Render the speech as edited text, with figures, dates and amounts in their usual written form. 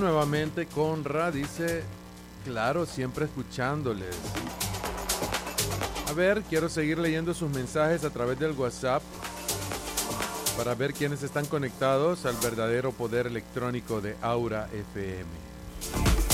nuevamente Conra dice, claro, siempre escuchándoles. A ver, quiero seguir leyendo sus mensajes a través del WhatsApp para ver quiénes están conectados al verdadero poder electrónico de Aura FM.